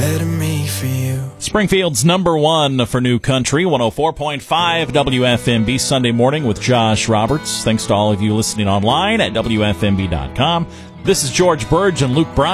better me for you. Springfield's number one for new country, 104.5 WFMB Sunday morning with Josh Roberts. Thanks to all of you listening online at WFMB.com. This is George Burge and Luke Bryan.